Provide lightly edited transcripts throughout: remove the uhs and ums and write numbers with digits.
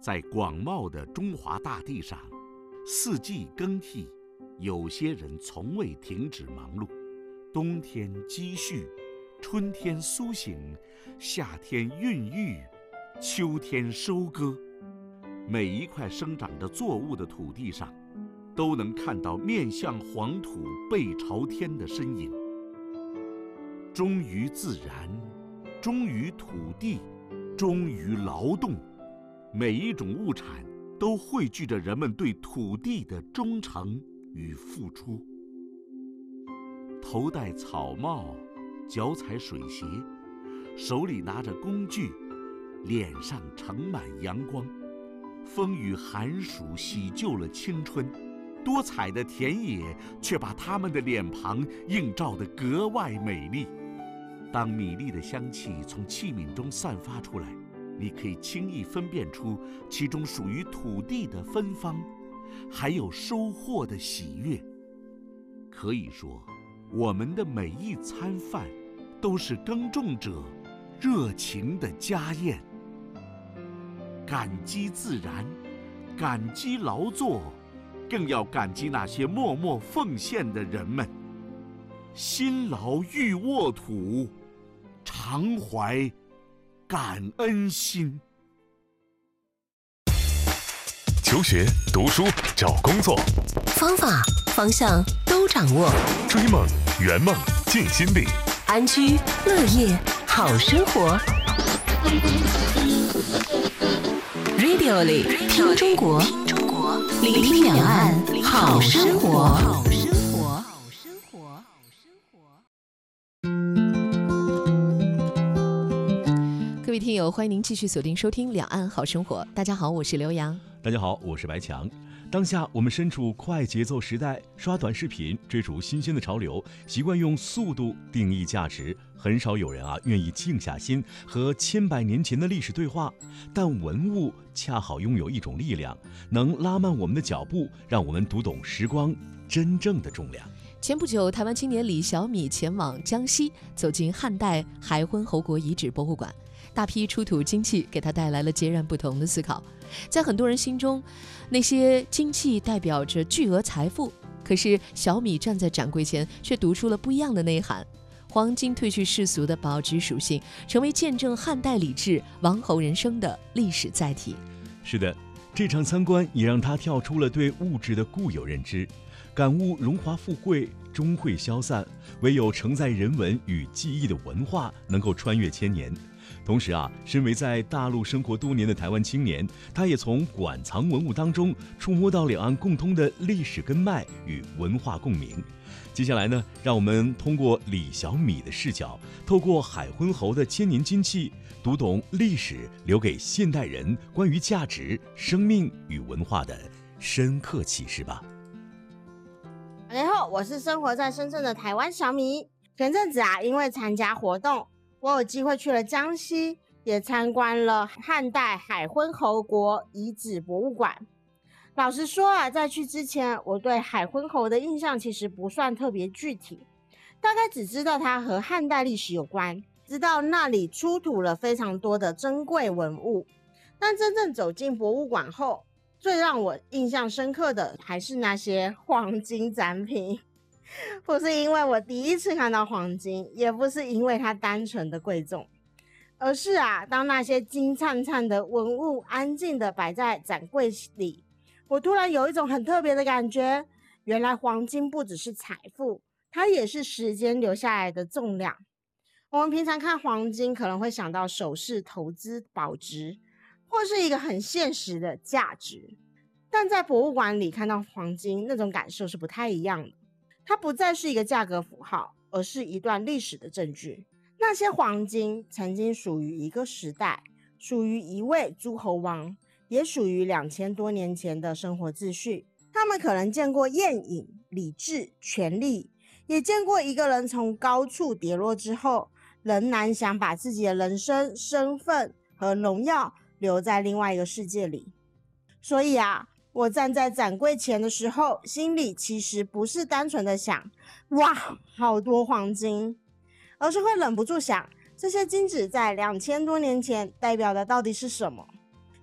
在广袤的中华大地上，四季更替，有些人从未停止忙碌。冬天积蓄，春天苏醒，夏天孕育，秋天收割。每一块生长着作物的土地上，都能看到面向黄土背朝天的身影。忠于自然，忠于土地，忠于劳动，每一种物产都汇聚着人们对土地的忠诚与付出。头戴草帽，脚踩水鞋，手里拿着工具，脸上盛满阳光。风雨寒暑洗旧了青春，多彩的田野却把他们的脸庞映照得格外美丽。当米粒的香气从器皿中散发出来，你可以轻易分辨出其中属于土地的芬芳，还有收获的喜悦。可以说，我们的每一餐饭都是耕种者热情的家宴。感激自然，感激劳作，更要感激那些默默奉献的人们。辛劳欲沃土，常怀感恩心。 求学、读书、找工作， 方法、方向都掌握。 追梦、圆梦、尽心力， 安居乐业，好生活。Radio 里听中国，聆听两岸好生活。各位听友，欢迎您继续锁定收听《两岸好生活》。大家好，我是刘洋。 大家好，我是白强。当下我们身处快节奏时代，刷短视频，追逐新鲜的潮流，习惯用速度定义价值，很少有人愿意静下心和千百年前的历史对话。但文物恰好拥有一种力量，能拉慢我们的脚步，让我们读懂时光真正的重量。 前不久，台湾青年李小米前往江西，走进汉代海昏侯国遗址博物馆。大批出土金器给他带来了截然不同的思考。在很多人心中，那些金器代表着巨额财富，可是小米站在展柜前却读出了不一样的内涵。黄金褪去世俗的保值属性，成为见证汉代礼制、王侯人生的历史载体。 是的，这场参观也让他跳出了对物质的固有认知，感悟荣华富贵终会消散，唯有承载人文与记忆的文化能够穿越千年。同时身为在大陆生活多年的台湾青年，他也从馆藏文物当中触摸到两岸共通的历史根脉与文化共鸣。接下来呢，让我们通过李小米的视角，透过海昏侯的千年金器，读懂历史留给现代人关于价值、生命与文化的深刻启示吧。 大家好，我是生活在深圳的台湾小米。前阵子因为参加活动，我有机会去了江西，也参观了汉代海昏侯国遗址博物馆。老实说在去之前，我对海昏侯的印象其实不算特别具体，大概只知道它和汉代历史有关，知道那里出土了非常多的珍贵文物。但真正走进博物馆后，最让我印象深刻的还是那些黄金展品。不是因为我第一次看到黄金，也不是因为它单纯的贵重，而是当那些金灿灿的文物安静的摆在展柜里，我突然有一种很特别的感觉。原来黄金不只是财富，它也是时间留下来的重量。我们平常看黄金可能会想到首饰、投资、保值，或是一个很现实的价值，但在博物馆里看到黄金，那种感受是不太一样的。它不再是一个价格符号，而是一段历史的证据。那些黄金曾经属于一个时代，属于一位诸侯王，也属于2000多年前的生活秩序。他们可能见过宴饮、礼制、权力，也见过一个人从高处跌落之后，仍然想把自己的人生、身份和荣耀留在另外一个世界里。所以我站在展柜前的时候，心里其实不是单纯的想哇好多黄金，而是会忍不住想，这些金子在2000多年前代表的到底是什么？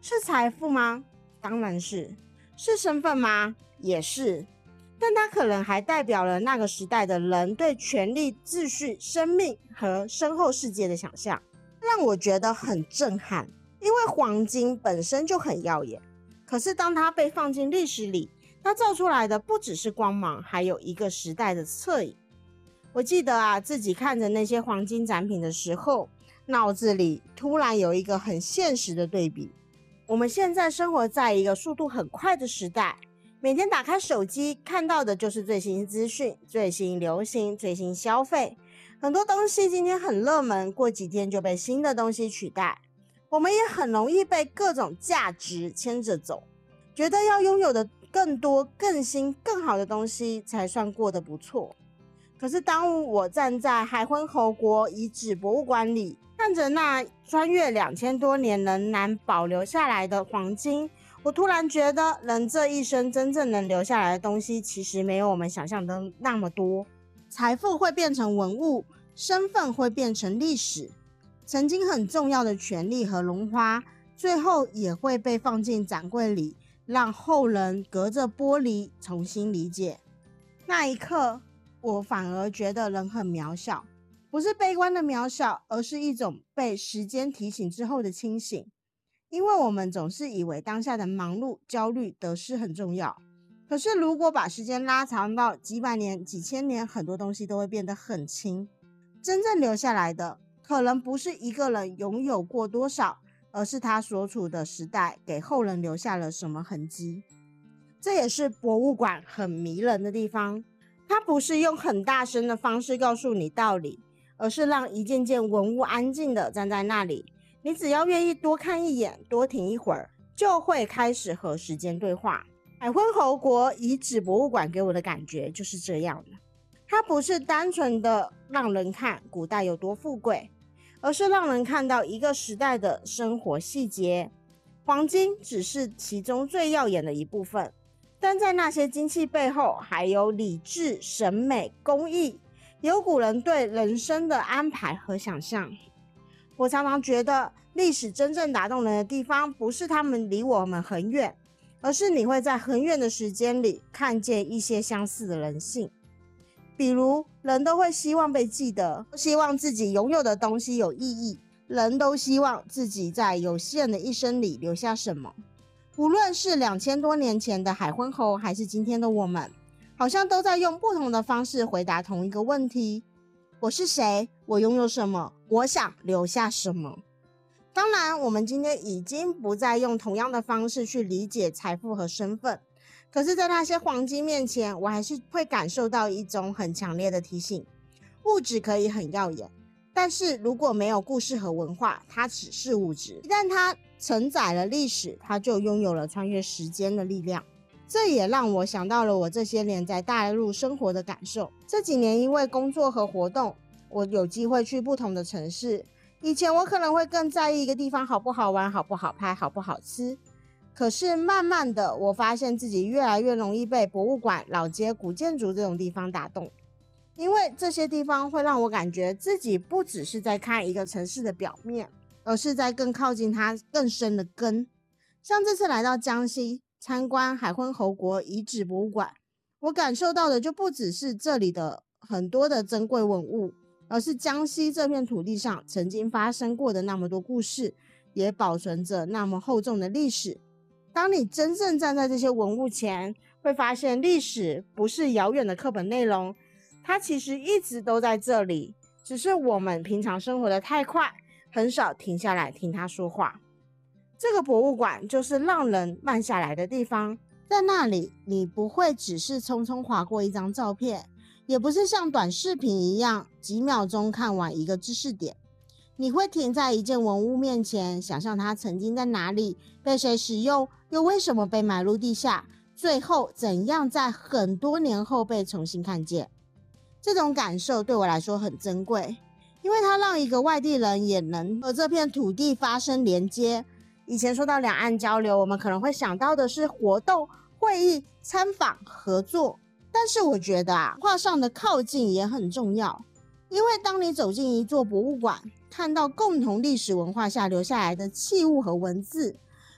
是财富吗？当然是。是身份吗？也是。但它可能还代表了那个时代的人对权力、秩序、生命和身后世界的想象，让我觉得很震撼。因为黄金本身就很耀眼，可是当它被放进历史里，它照出来的不只是光芒，还有一个时代的侧影。我记得自己看着那些黄金展品的时候，脑子里突然有一个很现实的对比。我们现在生活在一个速度很快的时代，每天打开手机看到的就是最新资讯、最新流行、最新消费。很多东西今天很热门，过几天就被新的东西取代。我们也很容易被各种价值牵着走，觉得要拥有的更多、更新、更好的东西才算过得不错。可是当我站在海昏侯国遗址博物馆里，看着那穿越2000多年仍然保留下来的黄金，我突然觉得人这一生真正能留下来的东西，其实没有我们想象的那么多。财富会变成文物，身份会变成历史，曾经很重要的权利和荣华，最后也会被放进展柜里，让后人隔着玻璃重新理解。那一刻，我反而觉得人很渺小，不是悲观的渺小，而是一种被时间提醒之后的清醒。因为我们总是以为当下的忙碌、焦虑、得失很重要，可是如果把时间拉长到几百年、几千年，很多东西都会变得很轻。真正留下来的，可能不是一个人拥有过多少，而是他所处的时代给后人留下了什么痕迹。这也是博物馆很迷人的地方，它不是用很大声的方式告诉你道理，而是让一件件文物安静的站在那里，你只要愿意多看一眼，多停一会儿，就会开始和时间对话。海昏侯国遗址博物馆给我的感觉就是这样的，它不是单纯的让人看古代有多富贵，而是让人看到一个时代的生活细节。黄金只是其中最耀眼的一部分，但在那些金器背后，还有理智、审美、工艺，有古人对人生的安排和想象。我常常觉得，历史真正打动人的地方，不是他们离我们很远，而是你会在很远的时间里看见一些相似的人性。比如，人都会希望被记得，希望自己拥有的东西有意义，人都希望自己在有限的一生里留下什么。无论是2000多年前的海昏侯，还是今天的我们，好像都在用不同的方式回答同一个问题：我是谁？我拥有什么？我想留下什么？当然，我们今天已经不再用同样的方式去理解财富和身份，可是在那些黄金面前，我还是会感受到一种很强烈的提醒：物质可以很耀眼，但是如果没有故事和文化，它只是物质。一旦它承载了历史，它就拥有了穿越时间的力量。这也让我想到了我这些年在大陆生活的感受。这几年因为工作和活动，我有机会去不同的城市。以前我可能会更在意一个地方好不好玩、好不好拍、好不好吃，可是慢慢的我发现自己越来越容易被博物馆、老街、古建筑这种地方打动，因为这些地方会让我感觉自己不只是在看一个城市的表面，而是在更靠近它更深的根。像这次来到江西参观海昏侯国遗址博物馆，我感受到的就不只是这里的很多的珍贵文物，而是江西这片土地上曾经发生过的那么多故事，也保存着那么厚重的历史。当你真正站在这些文物前，会发现历史不是遥远的课本内容，它其实一直都在这里，只是我们平常生活的太快，很少停下来听它说话。这个博物馆就是让人慢下来的地方，在那里你不会只是匆匆划过一张照片，也不是像短视频一样几秒钟看完一个知识点，你会停在一件文物面前，想象它曾经在哪里，被谁使用，又为什么被埋入地下，最后怎样在很多年后被重新看见。这种感受对我来说很珍贵，因为它让一个外地人也能和这片土地发生连接。以前说到两岸交流，我们可能会想到的是活动、会议、参访、合作，但是我觉得文化上的靠近也很重要。因为当你走进一座博物馆，看到共同历史文化下留下来的器物和文字，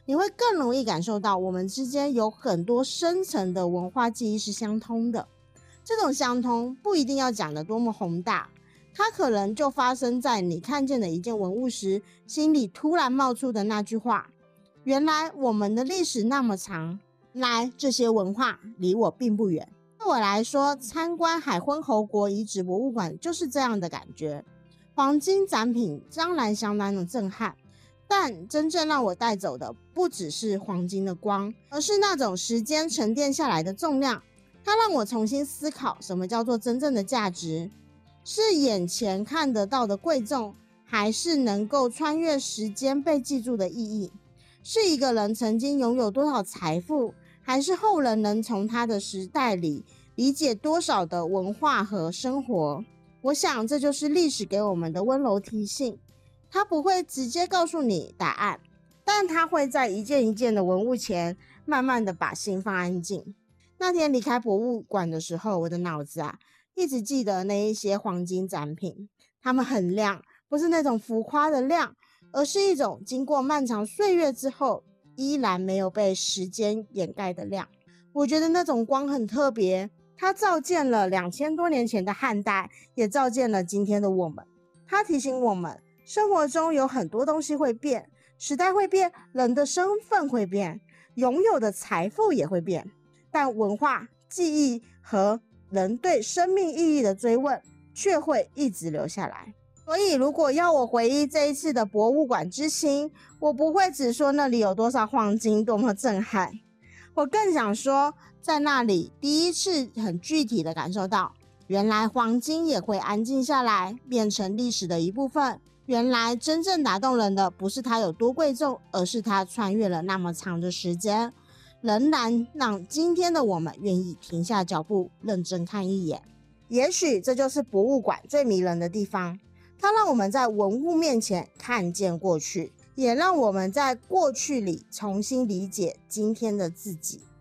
你会更容易感受到我们之间有很多深层的文化记忆是相通的。这种相通不一定要讲得多么宏大，它可能就发生在你看见的一件文物时，心里突然冒出的那句话：原来我们的历史那么长，来这些文化离我并不远。对我来说，参观海昏侯国遗址博物馆就是这样的感觉。黄金展品当然相当的震撼，但真正让我带走的不只是黄金的光，而是那种时间沉淀下来的重量。它让我重新思考什么叫做真正的价值，是眼前看得到的贵重，还是能够穿越时间被记住的意义？是一个人曾经拥有多少财富，还是后人能从他的时代里理解多少的文化和生活？我想这就是历史给我们的温柔提醒。它不会直接告诉你答案，但它会在一件一件的文物前慢慢的把心放安静。那天离开博物馆的时候，我的脑子一直记得那一些黄金展品，它们很亮，不是那种浮夸的亮，而是一种经过漫长岁月之后依然没有被时间掩盖的亮。我觉得那种光很特别，它照见了2000多年前的汉代，也照见了今天的我们。它提醒我们，生活中有很多东西会变，时代会变，人的身份会变，拥有的财富也会变，但文化、记忆和人对生命意义的追问却会一直留下来。所以如果要我回忆这一次的博物馆之行，我不会只说那里有多少黄金多么震撼，我更想说，在那里第一次很具体的感受到，原来黄金也会安静下来，变成历史的一部分。原来真正打动人的不是它有多贵重，而是它穿越了那么长的时间，仍然让今天的我们愿意停下脚步，认真看一眼。也许这就是博物馆最迷人的地方，它让我们在文物面前看见过去，也让我们在过去里重新理解今天的自己。